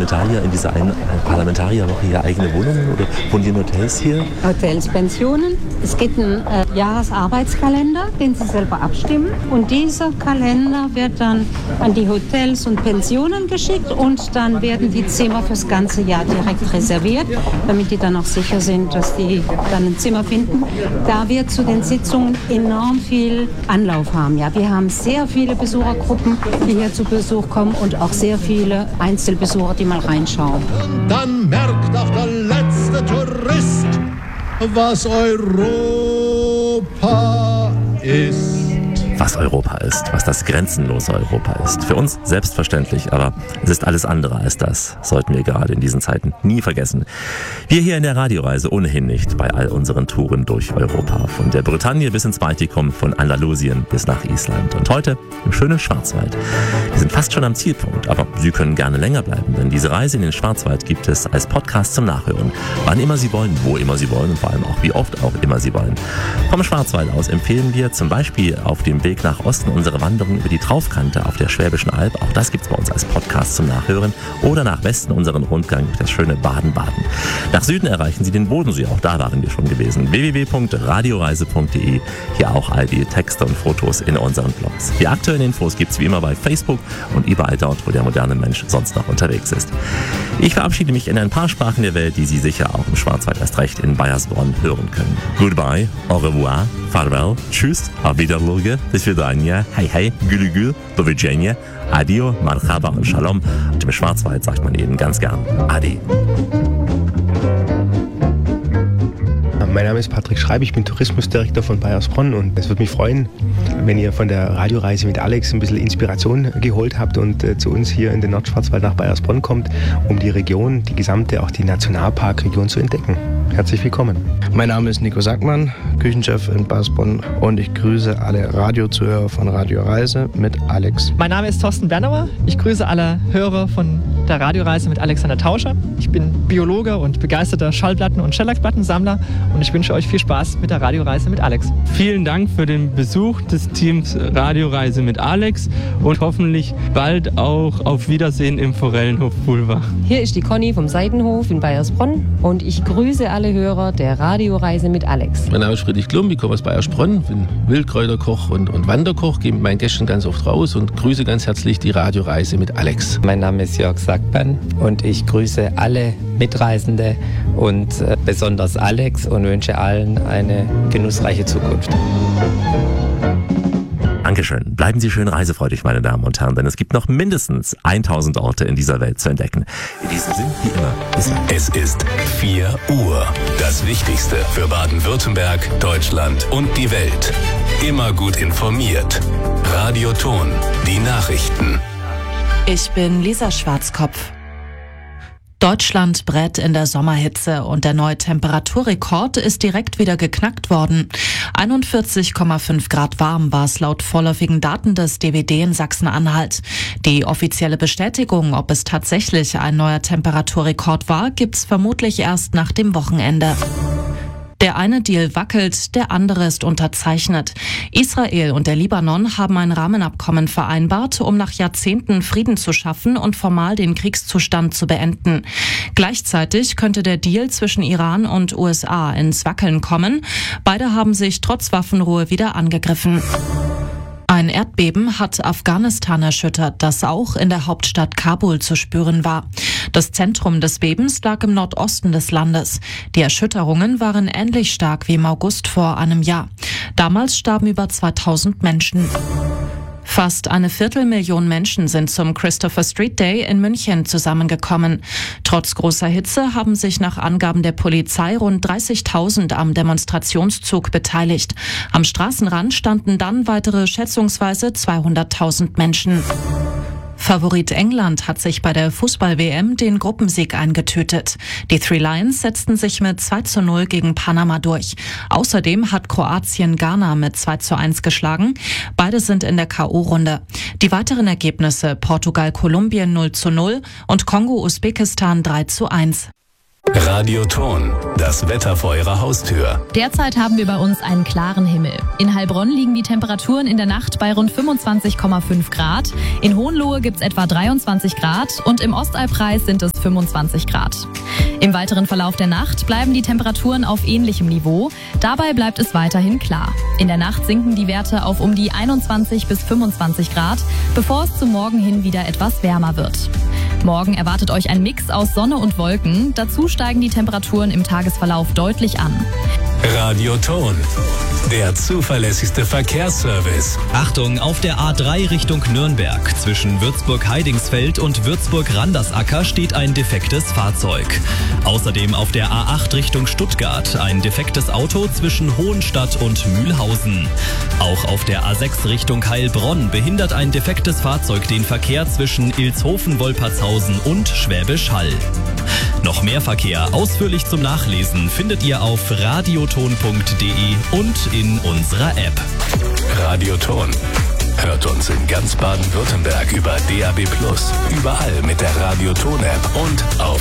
Parlamentarier in dieser einen Parlamentarierwoche hier eigene Wohnungen oder wohnen die in Hotels hier? Hotels, Pensionen. Es gibt einen Jahresarbeitskalender, den Sie selber abstimmen. Und dieser Kalender wird dann an die Hotels und Pensionen geschickt und dann werden die Zimmer fürs ganze Jahr direkt reserviert, damit die dann auch sicher sind, dass die dann ein Zimmer finden. Da wir zu den Sitzungen enorm viel Anlauf haben. Ja, wir haben sehr viele Besuchergruppen, die hier zu Besuch kommen und auch sehr viele Einzelbesucher, die mal reinschauen. Dann merkt auch der letzte Tourist, was Europa ist. Was Europa ist, was das grenzenlose Europa ist. Für uns selbstverständlich, aber es ist alles andere als das. Sollten wir gerade in diesen Zeiten nie vergessen. Wir hier in der Radioreise ohnehin nicht bei all unseren Touren durch Europa. Von der Bretagne bis ins Baltikum, von Andalusien bis nach Island. Und heute im schönen Schwarzwald. Wir sind fast schon am Zielpunkt, aber Sie können gerne länger bleiben, denn diese Reise in den Schwarzwald gibt es als Podcast zum Nachhören. Wann immer Sie wollen, wo immer Sie wollen und vor allem auch wie oft auch immer Sie wollen. Vom Schwarzwald aus empfehlen wir zum Beispiel auf dem Weg nach Osten unsere Wanderung über die Traufkante auf der Schwäbischen Alb. Auch das gibt's bei uns als Podcast zum Nachhören. Oder nach Westen unseren Rundgang durch das schöne Baden-Baden. Nach Süden erreichen Sie den Bodensee. Auch da waren wir schon gewesen. www.radioreise.de. Hier auch all die Texte und Fotos in unseren Blogs. Die aktuellen Infos gibt's wie immer bei Facebook und überall dort, wo der moderne Mensch sonst noch unterwegs ist. Ich verabschiede mich in ein paar Sprachen der Welt, die Sie sicher auch im Schwarzwald erst recht in Baiersbronn hören können. Goodbye, au revoir, farewell, tschüss, auf Wiedersehen, bis Vidania, hey hey, gülü gül, do widzenia, adio, marhaba und shalom. Und im Schwarzwald sagt man eben ganz gern Adi. Mein Name ist Patrick Schreib, ich bin Tourismusdirektor von Baiersbronn und es würde mich freuen, wenn ihr von der Radioreise mit Alex ein bisschen Inspiration geholt habt und zu uns hier in den Nordschwarzwald nach Baiersbronn kommt, um die Region, die gesamte, auch die Nationalparkregion zu entdecken. Herzlich willkommen. Mein Name ist Nico Sackmann, Küchenchef in Baiersbronn und ich grüße alle Radiozuhörer von Radioreise mit Alex. Mein Name ist Thorsten Bernauer, ich grüße alle Hörer von der Radioreise mit Alexander Tauscher. Ich bin Biologe und begeisterter Schallplatten- und Schellackplattensammler und ich wünsche euch viel Spaß mit der Radioreise mit Alex. Vielen Dank für den Besuch des Teams Radioreise mit Alex und hoffentlich bald auch auf Wiedersehen im Forellenhof Boulevard. Hier ist die Conny vom Seitenhof in Baiersbronn und ich grüße alle Hörer der Radioreise mit Alex. Mein Name ist Friedrich Klum, ich komme aus Baiersbronn, bin Wildkräuterkoch und Wanderkoch, gehe mit meinen Gästen ganz oft raus und grüße ganz herzlich die Radioreise mit Alex. Mein Name ist Jörg Sackmann und ich grüße alle Mitreisende und besonders Alex und wünsche allen eine genussreiche Zukunft. Dankeschön. Bleiben Sie schön reisefreudig, meine Damen und Herren, denn es gibt noch mindestens 1000 Orte in dieser Welt zu entdecken. In diesem Sinn, wie immer, bis dann. Es ist 4 Uhr. Das Wichtigste für Baden-Württemberg, Deutschland und die Welt. Immer gut informiert. Radio Ton, die Nachrichten. Ich bin Lisa Schwarzkopf. Deutschland brät in der Sommerhitze und der neue Temperaturrekord ist direkt wieder geknackt worden. 41,5 Grad warm war es laut vorläufigen Daten des DWD in Sachsen-Anhalt. Die offizielle Bestätigung, ob es tatsächlich ein neuer Temperaturrekord war, gibt's vermutlich erst nach dem Wochenende. Der eine Deal wackelt, der andere ist unterzeichnet. Israel und der Libanon haben ein Rahmenabkommen vereinbart, um nach Jahrzehnten Frieden zu schaffen und formal den Kriegszustand zu beenden. Gleichzeitig könnte der Deal zwischen Iran und USA ins Wackeln kommen. Beide haben sich trotz Waffenruhe wieder angegriffen. Ein Erdbeben hat Afghanistan erschüttert, das auch in der Hauptstadt Kabul zu spüren war. Das Zentrum des Bebens lag im Nordosten des Landes. Die Erschütterungen waren ähnlich stark wie im August vor einem Jahr. Damals starben über 2000 Menschen. Fast 250.000 Menschen sind zum Christopher Street Day in München zusammengekommen. Trotz großer Hitze haben sich nach Angaben der Polizei rund 30.000 am Demonstrationszug beteiligt. Am Straßenrand standen dann weitere schätzungsweise 200.000 Menschen. Favorit England hat sich bei der Fußball-WM den Gruppensieg eingetütet. Die Three Lions setzten sich mit 2:0 gegen Panama durch. Außerdem hat Kroatien Ghana mit 2:1 geschlagen. Beide sind in der K.O.-Runde. Die weiteren Ergebnisse: Portugal Kolumbien 0:0 und Kongo Usbekistan 3:1. Radioton, das Wetter vor Ihrer Haustür. Derzeit haben wir bei uns einen klaren Himmel. In Heilbronn liegen die Temperaturen in der Nacht bei rund 25,5 Grad. In Hohenlohe gibt es etwa 23 Grad und im Ostalbkreis sind es 25 Grad. Im weiteren Verlauf der Nacht bleiben die Temperaturen auf ähnlichem Niveau. Dabei bleibt es weiterhin klar. In der Nacht sinken die Werte auf um die 21 bis 25 Grad, bevor es zum Morgen hin wieder etwas wärmer wird. Morgen erwartet euch ein Mix aus Sonne und Wolken. Dazu steigen die Temperaturen im Tagesverlauf deutlich an. Radioton, der zuverlässigste Verkehrsservice. Achtung, auf der A3 Richtung Nürnberg. Zwischen Würzburg-Heidingsfeld und Würzburg-Randersacker steht ein defektes Fahrzeug. Außerdem auf der A8 Richtung Stuttgart ein defektes Auto zwischen Hohenstadt und Mühlhausen. Auch auf der A6 Richtung Heilbronn behindert ein defektes Fahrzeug den Verkehr zwischen Ilshofen-Wolpertshausen und Schwäbisch Hall. Noch mehr Verkehr ausführlich zum Nachlesen findet ihr auf radioton.de und in unserer App. Radioton. Hört uns in ganz Baden-Württemberg über DAB+, überall mit der Radioton-App und auf